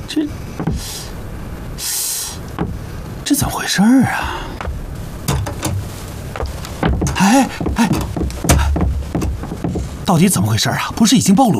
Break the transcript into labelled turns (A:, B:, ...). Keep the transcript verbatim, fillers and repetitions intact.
A: 这这怎么回事儿啊？哎哎，到底怎么回事啊？不是已经暴露